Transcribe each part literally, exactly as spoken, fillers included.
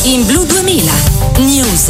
In Blu duemila News.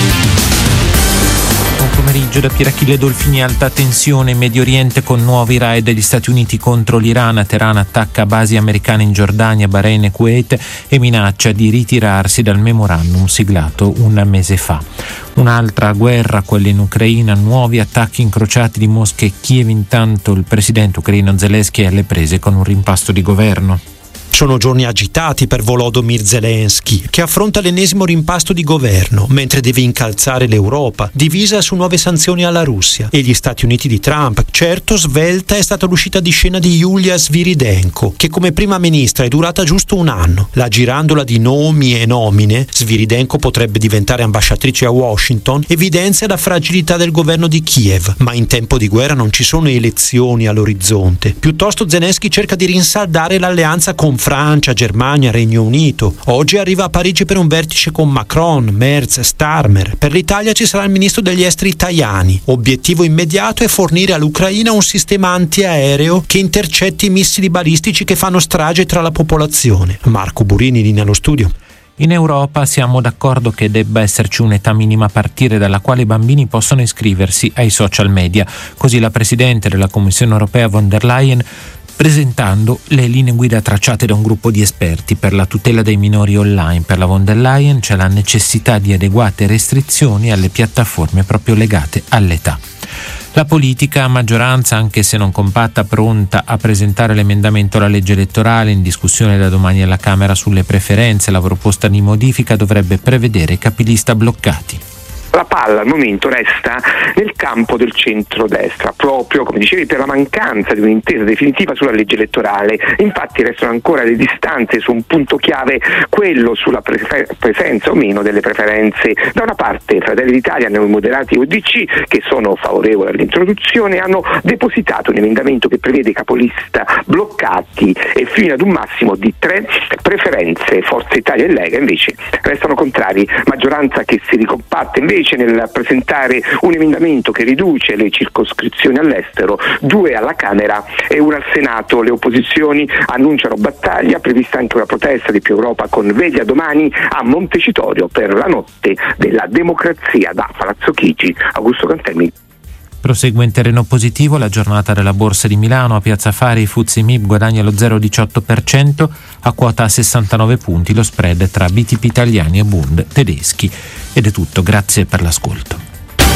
Buon pomeriggio da Pierachille Dolfini. Alta tensione in Medio Oriente con nuovi raid degli Stati Uniti contro l'Iran. Teheran attacca basi americane in Giordania, Bahrain e Kuwait e minaccia di ritirarsi dal memorandum siglato un mese fa. Un'altra guerra, quella in Ucraina, nuovi attacchi incrociati di Mosca e Kiev. Intanto il presidente ucraino Zelensky è alle prese con un rimpasto di governo. Sono giorni agitati per Volodymyr Zelensky, che affronta l'ennesimo rimpasto di governo, mentre deve incalzare l'Europa, divisa su nuove sanzioni alla Russia, e gli Stati Uniti di Trump. Certo, svelta è stata l'uscita di scena di Yulia Sviridenko, che come prima ministra è durata giusto un anno. La girandola di nomi e nomine, Sviridenko potrebbe diventare ambasciatrice a Washington, evidenzia la fragilità del governo di Kiev, ma in tempo di guerra non ci sono elezioni all'orizzonte. Piuttosto Zelensky cerca di rinsaldare l'alleanza con Francia, Germania, Regno Unito. Oggi arriva a Parigi per un vertice con Macron, Merz, Starmer. Per l'Italia ci sarà il ministro degli esteri Tajani. Obiettivo immediato è fornire all'Ucraina un sistema antiaereo che intercetti i missili balistici che fanno strage tra la popolazione. Marco Burini, linea allo studio. In Europa siamo d'accordo che debba esserci un'età minima a partire dalla quale i bambini possono iscriversi ai social media. Così la Presidente della Commissione europea von der Leyen, presentando le linee guida tracciate da un gruppo di esperti per la tutela dei minori online. Per la von der Leyen c'è la necessità di adeguate restrizioni alle piattaforme proprio legate all'età. La politica a maggioranza, anche se non compatta, pronta a presentare l'emendamento alla legge elettorale in discussione da domani alla Camera sulle preferenze. La proposta di modifica dovrebbe prevedere capilista bloccati. La palla al momento resta nel campo del centrodestra, proprio come dicevi per la mancanza di un'intesa definitiva sulla legge elettorale. Infatti restano ancora le distanze su un punto chiave, quello sulla prefer- presenza o meno delle preferenze. Da una parte Fratelli d'Italia, Noi Moderati e U D C, che sono favorevoli all'introduzione, hanno depositato un emendamento che prevede capolista bloccati e fino ad un massimo di tre preferenze. Forza Italia e Lega invece restano contrari, maggioranza che si ricompatta invece nel presentare un emendamento che riduce le circoscrizioni all'estero, due alla Camera e una al Senato. Le opposizioni annunciano battaglia, prevista anche una protesta di Più Europa con veglia domani a Montecitorio per la notte della democrazia. Da Palazzo Chigi, Augusto Cantelmi. Prosegue in terreno positivo la giornata della Borsa di Milano. A Piazza Fari il Fuzzi M I B guadagna lo zero virgola diciotto per cento a quota sessantanove punti, lo spread tra B T P italiani e Bund tedeschi. Ed è tutto, grazie per l'ascolto.